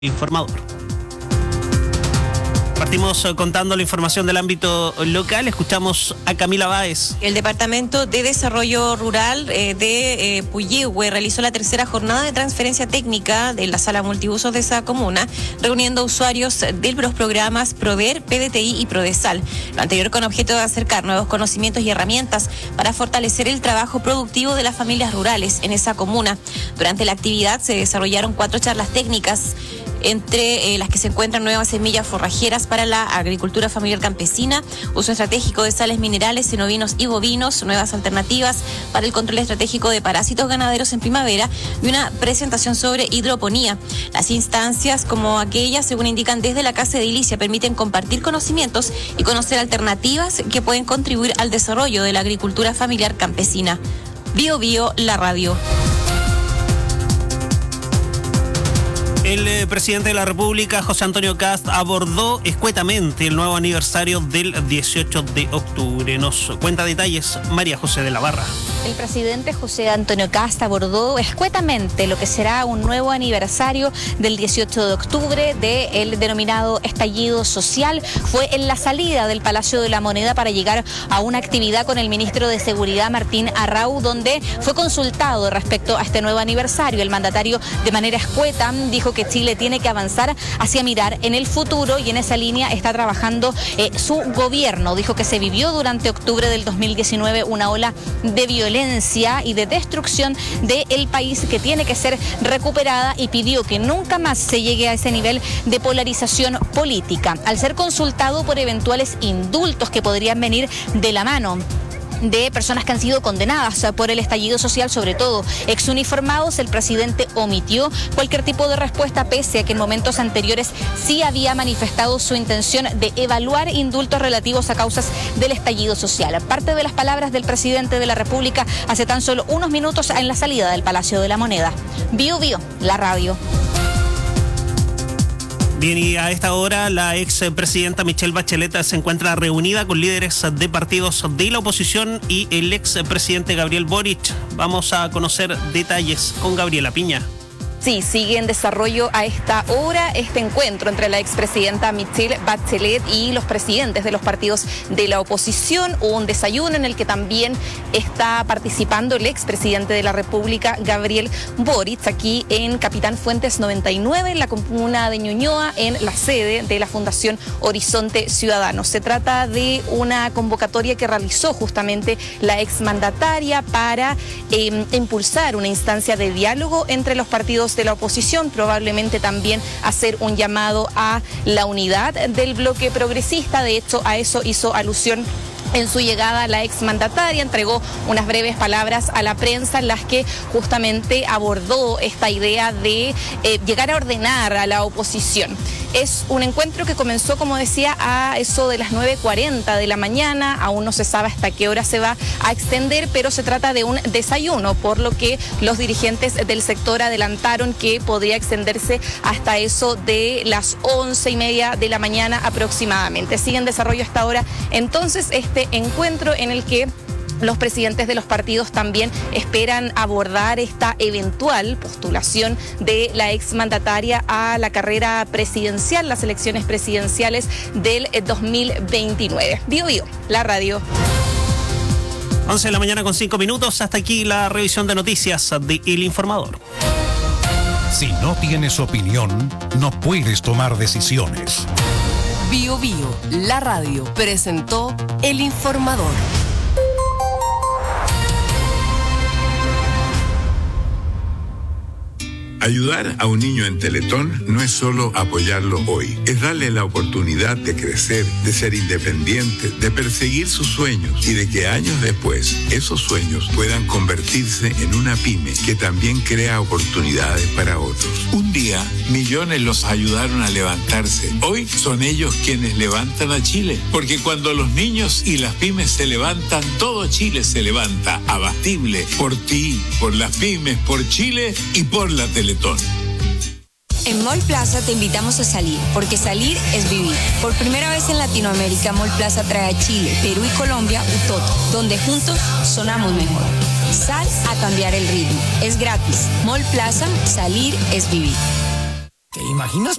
Informador. Partimos contando la información del ámbito local. Escuchamos a Camila Báez. El Departamento de Desarrollo Rural de Puyehue realizó la tercera jornada de transferencia técnica de la sala multiusos de esa comuna, reuniendo usuarios de los programas PRODER, PDTI y PRODESAL. Lo anterior con objeto de acercar nuevos conocimientos y herramientas para fortalecer el trabajo productivo de las familias rurales en esa comuna. Durante la actividad se desarrollaron 4 charlas técnicas, entre las que se encuentran nuevas semillas forrajeras para la agricultura familiar campesina, uso estratégico de sales minerales en ovinos y bovinos, nuevas alternativas para el control estratégico de parásitos ganaderos en primavera y una presentación sobre hidroponía. Las instancias como aquellas, según indican desde la Casa Edilicia, permiten compartir conocimientos y conocer alternativas que pueden contribuir al desarrollo de la agricultura familiar campesina. Bio Bio, la radio. El presidente de la República, José Antonio Kast, abordó escuetamente el nuevo aniversario del 18 de octubre. Nos cuenta detalles María José de la Barra. El presidente José Antonio Kast abordó escuetamente lo que será un nuevo aniversario del 18 de octubre del denominado estallido social. Fue en la salida del Palacio de la Moneda para llegar a una actividad con el ministro de Seguridad, Martín Arrau, donde fue consultado respecto a este nuevo aniversario. El mandatario, de manera escueta, dijo que Chile tiene que avanzar hacia mirar en el futuro y en esa línea está trabajando su gobierno. Dijo que se vivió durante octubre del 2019 una ola de violencia y de destrucción del país que tiene que ser recuperada y pidió que nunca más se llegue a ese nivel de polarización política. Al ser consultado por eventuales indultos que podrían venir de la mano de personas que han sido condenadas por el estallido social, sobre todo exuniformados, el presidente omitió cualquier tipo de respuesta, pese a que en momentos anteriores sí había manifestado su intención de evaluar indultos relativos a causas del estallido social. Parte de las palabras del presidente de la República hace tan solo unos minutos en la salida del Palacio de la Moneda. Bio Bio, la radio. Bien, y a esta hora la expresidenta Michelle Bachelet se encuentra reunida con líderes de partidos de la oposición y el expresidente Gabriel Boric. Vamos a conocer detalles con Gabriela Piña. Sí, sigue en desarrollo a esta hora este encuentro entre la expresidenta Michelle Bachelet y los presidentes de los partidos de la oposición. Hubo un desayuno en el que también está participando el expresidente de la República, Gabriel Boric, aquí en Capitán Fuentes 99, en la comuna de Ñuñoa, en la sede de la Fundación Horizonte Ciudadano. Se trata de una convocatoria que realizó justamente la exmandataria para impulsar una instancia de diálogo entre los partidos de la oposición, probablemente también hacer un llamado a la unidad del bloque progresista. De hecho, a eso hizo alusión en su llegada la exmandataria, entregó unas breves palabras a la prensa en las que justamente abordó esta idea de llegar a ordenar a la oposición. Es un encuentro que comenzó, como decía, a eso de las 9:40 de la mañana, aún no se sabe hasta qué hora se va a extender, pero se trata de un desayuno, por lo que los dirigentes del sector adelantaron que podría extenderse hasta eso de las 11:30 de la mañana aproximadamente. Sigue en desarrollo hasta ahora entonces este encuentro en el que los presidentes de los partidos también esperan abordar esta eventual postulación de la exmandataria a la carrera presidencial, las elecciones presidenciales del 2029. Bio Bio, la radio. 11 de la mañana con 5 minutos. Hasta aquí la revisión de noticias de El Informador. Si no tienes opinión, no puedes tomar decisiones. Bio Bio, la radio, presentó El Informador. Ayudar a un niño en Teletón no es solo apoyarlo hoy, es darle la oportunidad de crecer, de ser independiente, de perseguir sus sueños y de que años después esos sueños puedan convertirse en una pyme que también crea oportunidades para otros. Un día, millones los ayudaron a levantarse. Hoy son ellos quienes levantan a Chile, porque cuando los niños y las pymes se levantan, todo Chile se levanta. Abatible por ti, por las pymes, por Chile y por la Teletón. En Mall Plaza te invitamos a salir, porque salir es vivir. Por primera vez en Latinoamérica, Mall Plaza trae a Chile, Perú y Colombia Utoto, donde juntos sonamos mejor. Sal a cambiar el ritmo. Es gratis. Mall Plaza, salir es vivir. ¿Te imaginas